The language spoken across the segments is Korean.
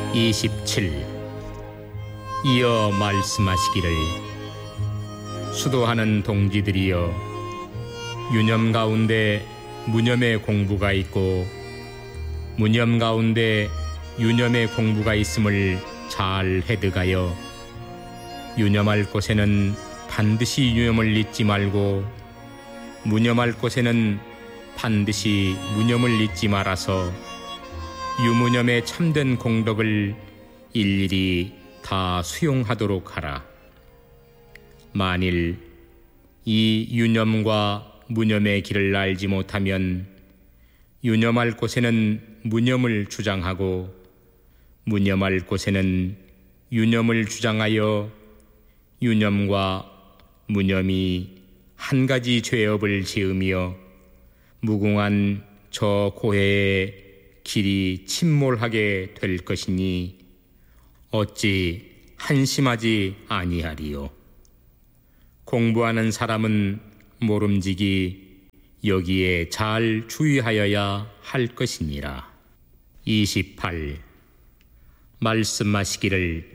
27. 이어 말씀하시기를 수도하는 동지들이여 유념 가운데 무념의 공부가 있고 무념 가운데 유념의 공부가 있음을 잘 해득하여 유념할 곳에는 반드시 유념을 잊지 말고 무념할 곳에는 반드시 무념을 잊지 말아서 유무념의 참된 공덕을 일일이 다 수용하도록 하라. 만일 이 유념과 무념의 길을 알지 못하면 유념할 곳에는 무념을 주장하고 무념할 곳에는 유념을 주장하여 유념과 무념이 한 가지 죄업을 지으며 무궁한 저 고해의 길이 침몰하게 될 것이니 어찌 한심하지 아니하리요. 공부하는 사람은 모름지기 여기에 잘 주의하여야 할 것이니라. 28. 말씀하시기를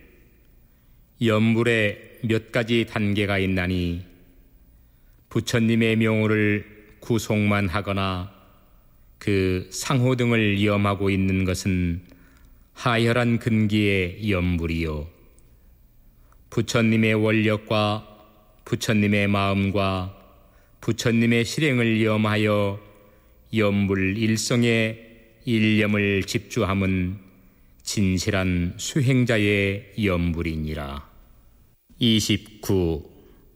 연불에 몇 가지 단계가 있나니 부처님의 명호를 구속만 하거나 그 상호 등을 염하고 있는 것은 하혈한 근기의 연불이요 부처님의 원력과 부처님의 마음과 부처님의 실행을 염하여 연불 일성의 일념을 집주함은 진실한 수행자의 연불이니라. 29.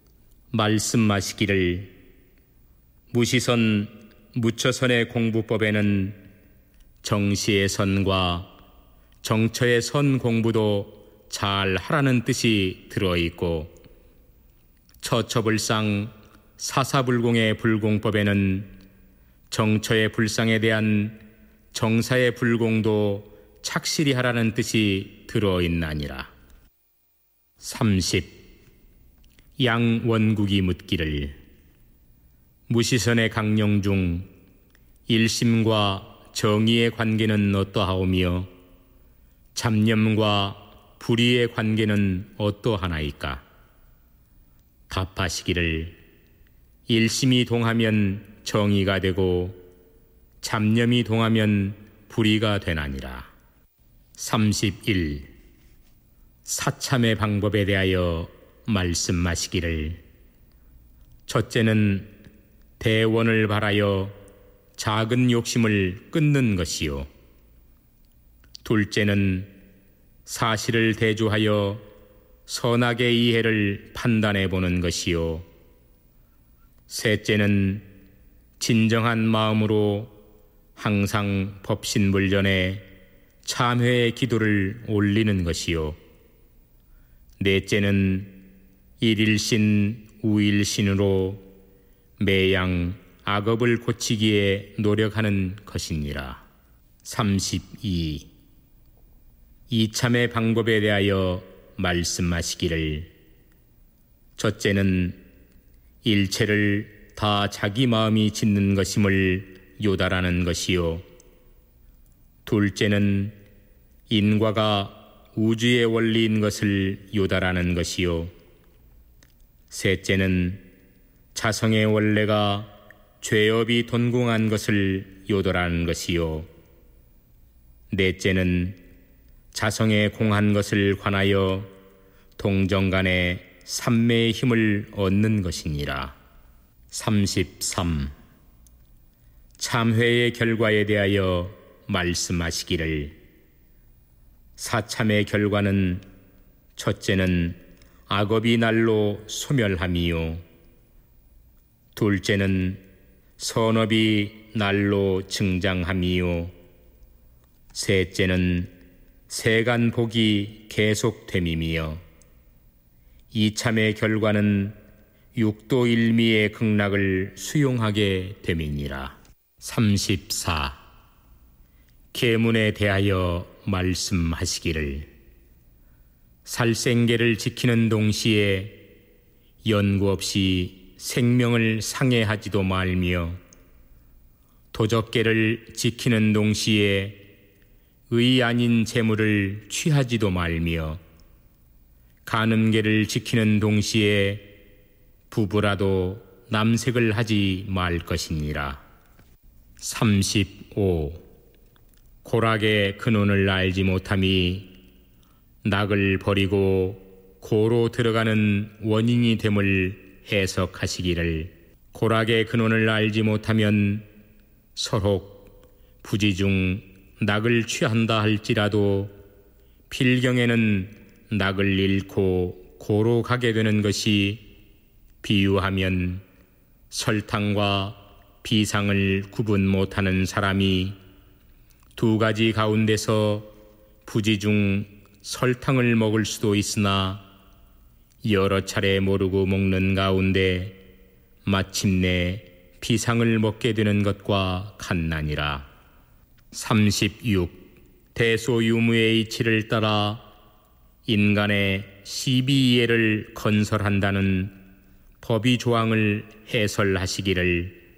말씀하시기를 무시선 무처선의 공부법에는 정시의 선과 정처의 선 공부도 잘 하라는 뜻이 들어있고 처처불상 사사불공의 불공법에는 정처의 불상에 대한 정사의 불공도 착실히 하라는 뜻이 들어있나니라. 30. 양원국이 묻기를 무시선의 강령 중 일심과 정의의 관계는 어떠하오며 잡념과 불의의 관계는 어떠하나이까? 답하시기를 일심이 동하면 정의가 되고 잡념이 동하면 불의가 되나니라. 31. 사참의 방법에 대하여 말씀하시기를 첫째는 대원을 바라여 작은 욕심을 끊는 것이요 둘째는 사실을 대조하여 선악의 이해를 판단해 보는 것이요 셋째는 진정한 마음으로 항상 법신불전에 참회의 기도를 올리는 것이요 넷째는 일일신 우일신으로 매양 악업을 고치기에 노력하는 것이니라. 32. 이참의 방법에 대하여 말씀하시기를 첫째는 일체를 다 자기 마음이 짓는 것임을 요달하는 것이요 둘째는 인과가 우주의 원리인 것을 요달하는 것이요 셋째는 자성의 원래가 죄업이 돈궁한 것을 요달하는 것이요 넷째는 자성에 공한 것을 관하여 동정간의 삼매의 힘을 얻는 것이니라. 33. 참회의 결과에 대하여 말씀하시기를 사참의 결과는 첫째는 악업이 날로 소멸함이요 둘째는 선업이 날로 증장함이요 셋째는 세간복이 계속됨이며 이참의 결과는 육도일미의 극락을 수용하게 됨이니라. 34. 계문에 대하여 말씀하시기를 살생계를 지키는 동시에 연구 없이 생명을 상해하지도 말며 도적계를 지키는 동시에 의 아닌 재물을 취하지도 말며 가늠계를 지키는 동시에 부부라도 남색을 하지 말 것이니라. 35. 고락의 근원을 알지 못함이 낙을 버리고 고로 들어가는 원인이 됨을 해석하시기를, 고락의 근원을 알지 못하면 서로 부지 중 낙을 취한다 할지라도 필경에는 낙을 잃고 고로 가게 되는 것이 비유하면 설탕과 비상을 구분 못하는 사람이 두 가지 가운데서 부지 중 설탕을 먹을 수도 있으나 여러 차례 모르고 먹는 가운데 마침내 비상을 먹게 되는 것과 같나니라. 36. 대소유무의 이치를 따라 인간의 시비이해를 건설한다는 법의 조항을 해설하시기를,